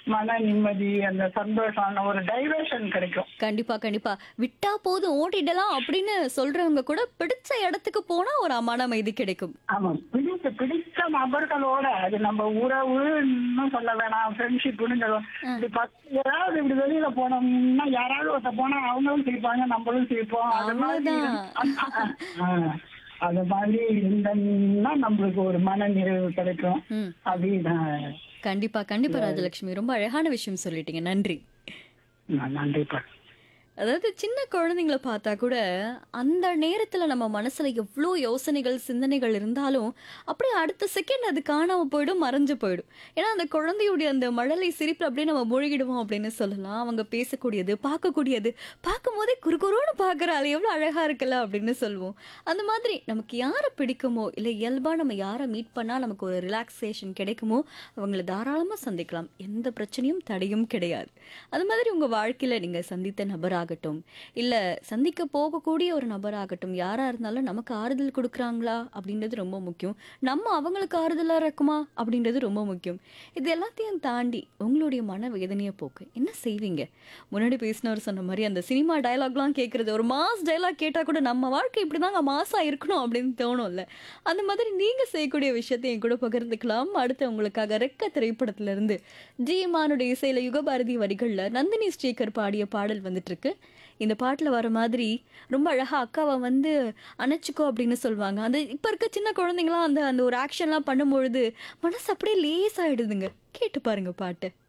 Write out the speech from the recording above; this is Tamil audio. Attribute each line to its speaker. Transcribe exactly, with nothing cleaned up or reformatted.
Speaker 1: மன நிம்மதி, அந்த சந்தோஷம், ஒரு டைவர்ஷன் கிடைக்கும்.
Speaker 2: கண்டிப்பா, கண்டிப்பா. விட்டா போதும் ஓட்டிடலாம் அப்படின்னு சொல்றவங்க கூட பிடிச்ச இடத்துக்கு போனா ஒரு மன அமைதி கிடைக்கும்.
Speaker 1: ஆமா. பிடித்த பிடித்த நபர்களோட அது நம்ம உறவுன்னு சொல்ல வேணாம், ஃப்ரெண்ட்ஷிப்னு சொல்லுவோம்.
Speaker 2: அ.
Speaker 1: இப்படி பத் ஏதாவது இப்படி வெளியில போனோம்னா யாராவது ஒருத்த போனா அவங்களும் சிரிப்பாங்க, நம்மளும் சிரிப்போம். அது மாதிரி
Speaker 2: அவ்வளவுதான்.
Speaker 1: இருந்து- ஆ, அது மாதிரி இருந்தோம்னா நம்மளுக்கு ஒரு மன நிறைவு கிடைக்கும்.
Speaker 2: ம்.
Speaker 1: அப்படின்னு
Speaker 2: கண்டிப்பா, கண்டிப்பா ராஜலட்சுமி. ரொம்ப அழகான விஷயம் சொல்லிட்டீங்க. நன்றி.
Speaker 1: நான் நன்றிப்பா.
Speaker 2: அதாவது சின்ன குழந்தைங்கள பார்த்தா கூட, அந்த நேரத்துல நம்ம மனசுல எவ்ளோ யோசனைகள், சிந்தனைகள் இருந்தாலும், அப்படியே அடுத்த செகண்ட் அது காணாம போயிடும், மறைஞ்சு போயிடும். ஏன்னா, அந்த குழந்தையுடைய அந்த மழலை சிரிப்புல அப்படியே நம்ம மூழ்கிடுவோம் அப்படின்னு சொல்லலாம். அவங்க பேசக்கூடியது, பார்க்கக்கூடியது, பார்க்கும்போதே குறுகுறுன்னு பார்க்குறாளே எவ்வளோ அழகா இருக்குல்ல அப்படின்னு சொல்லுவோம். அந்த மாதிரி நமக்கு யார பிடிக்குமோ, இல்ல இயல்பா நம்ம யார மீட் பண்ணா நமக்கு ஒரு ரிலாக்சேஷன் கிடைக்குமோ, அவங்கள தாராளமா சந்திக்கலாம். எந்த பிரச்சனையும், தடையும் கிடையாது. அது மாதிரி உங்க வாழ்க்கையில நீங்க சந்தித்த நபராகட்டும், இல்ல சந்திக்க போகக்கூடிய ஒரு நபராகட்டும், யாரா இருந்தாலும் நமக்கு ஆறுதல் குடுக்குறாங்களா அப்படின்றது ரொம்ப முக்கியம். நம்ம அவங்களுக்கு ஆறுதலா இருக்குமா அப்படின்றது ரொம்ப முக்கியம். இது எல்லாத்தையும் தாண்டி உங்களுடைய மன வேதனைய போக்க என்ன செய்வீங்க? முன்னாடி பேசினவர் சொன்ன மாரி அந்த சினிமா டயலாக்லாம் கேட்கறது, ஒரு மாஸ் டயலாக் கேட்டா கூட நம்ம வாழ்க்கை இப்படிதாங்க மாஸா இருக்கணும் அப்படின்னு தோணும்ல. அந்த மாதிரி நீங்க செய்யக்கூடிய விஷயத்தை என் கூட பகிர்ந்துக்கலாம். அடுத்து உங்களுக்காக ரெக்க திரைப்படத்துல இருந்து ஜி மானுடைய இசையில யுகபாரதி வரிகள்ல நந்தினி ஸ்ரீகர் பாடிய பாடல் வந்துட்டு இருக்கு. இந்த பாட்டுல வர மாதிரி ரொம்ப அழகா அக்காவை வந்து அணைச்சுக்கோ அப்படின்னு சொல்லுவாங்க. அந்த இப்ப இருக்க சின்ன குழந்தைங்களாம் அந்த அந்த ஒரு ஆக்ஷன்லாம் பண்ணும்பொழுது மனசு அப்படியே லேசாயிடுதுங்க. கேட்டு பாருங்க பாட்டு.